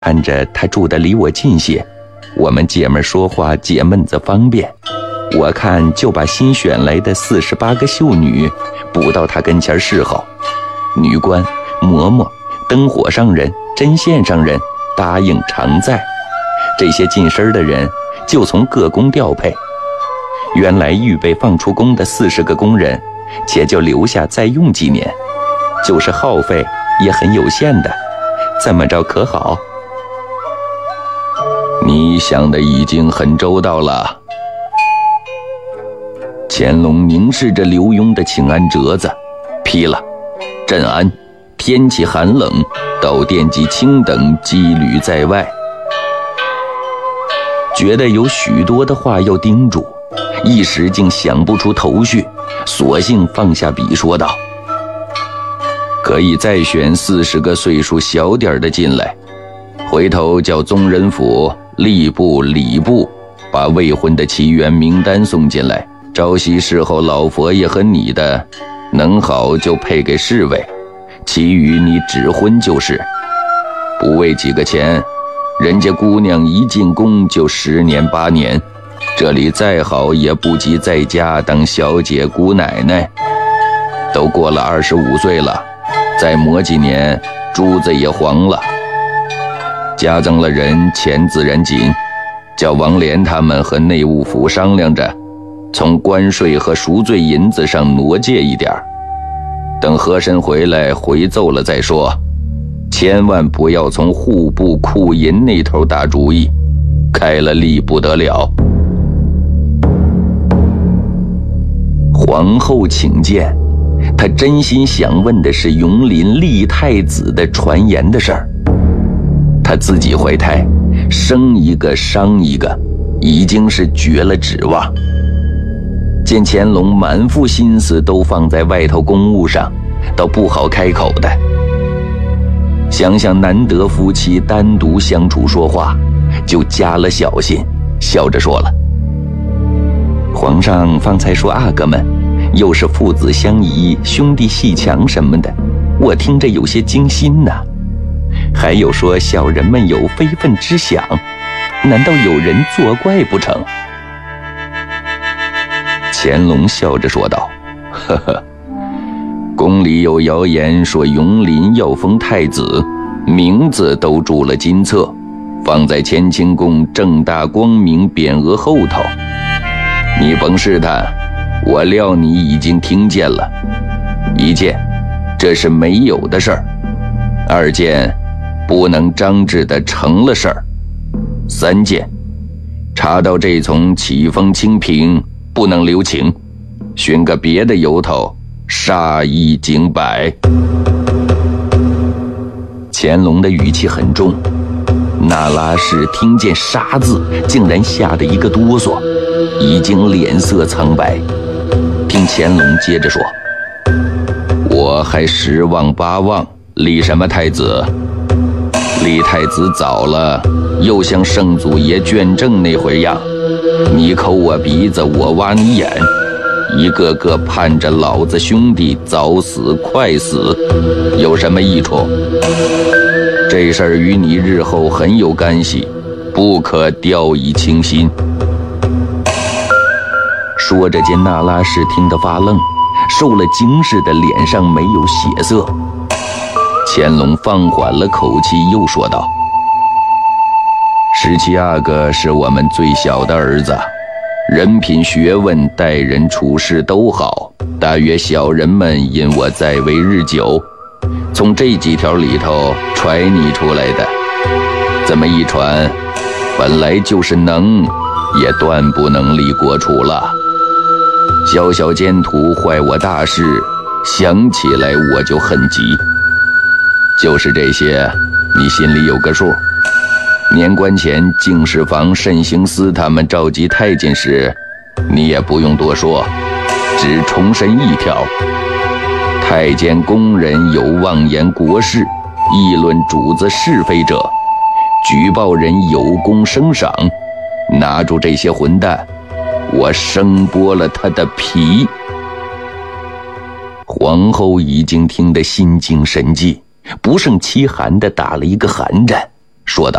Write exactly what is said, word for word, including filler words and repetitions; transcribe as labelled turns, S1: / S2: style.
S1: 看着他住得离我近些，我们姐们说话解闷子方便，我看就把新选来的四十八个秀女补到他跟前侍候。女官、嬷嬷、灯火上人、针线上人答应常在，这些近身的人就从各宫调配。原来预备放出宫的四十个工人，且就留下再用几年，就是耗费也很有限的，这么着可好？
S2: 你想的已经很周到了。乾隆凝视着刘墉的请安折子，批了：镇安，天气寒冷，到电击卿等羁旅在外。
S1: 觉得有许多的话要叮嘱，一时竟想不出头绪，索性放下笔说道：
S2: 可以再选四十个岁数小点的进来，回头叫宗人府、吏部、礼部把未婚的奇缘名单送进来，朝夕侍候老佛爷和你的，能好就配给侍卫，其余你指婚就是。不为几个钱，人家姑娘一进宫就十年八年，这里再好也不及在家当小姐姑奶奶。都过了二十五岁了，再磨几年，珠子也黄了。加增了人，钱自然紧，叫王莲他们和内务府商量着，从关税和赎罪银子上挪借一点，等和珅回来回奏了再说，千万不要从户部库银那头打主意，开了利不得了。
S1: 皇后请见，她真心想问的是永林立太子的传言的事儿。她自己怀胎，生一个伤一个，已经是绝了指望。见乾隆满腹心思都放在外头公务上，倒不好开口的。想想难得夫妻单独相处说话，就加了小心，笑着说了：皇上方才说阿哥们又是父子相宜、兄弟戏强什么的，我听着有些惊心呐。还有说小人们有非分之想，难道有人作怪不成？
S2: 乾隆笑着说道：呵呵，宫里有谣言说永林要封太子，名字都铸了金册，放在乾清宫正大光明匾额后头。你甭试探，我料你已经听见了。一件，这是没有的事儿；二件，不能张志的成了事儿；三件，查到这从启封清平，不能留情，寻个别的由头，杀一儆百。
S1: 乾隆的语气很重，那拉氏听见杀字，竟然吓得一个哆嗦，已经脸色苍白。听乾隆接着说：
S2: 我还十望八望，立什么太子？立太子早了，又像圣祖爷卷正那回样，你抠我鼻子，我挖你眼，一个个盼着老子兄弟早死快死，有什么益处？这事儿与你日后很有干系，不可掉以轻心。
S1: 说着见那拉氏听得发愣，受了惊似的脸上没有血色。
S2: 乾隆放缓了口气，又说道：十七阿哥是我们最小的儿子，人品学问待人处事都好，大约小人们因我在位日久，从这几条里头揣你出来的。这么一传，本来就是能，也断不能立国储了。小小奸徒坏我大事，想起来我就恨极。就是这些，你心里有个数。年关前敬事房慎行司他们召集太监时，你也不用多说，只重申一条：太监宫人有妄言国事、议论主子是非者，举报人有功升赏，拿住这些混蛋，我生剥了他的皮。
S1: 皇后已经听得心惊神悸，不胜凄寒地打了一个寒战， 说道。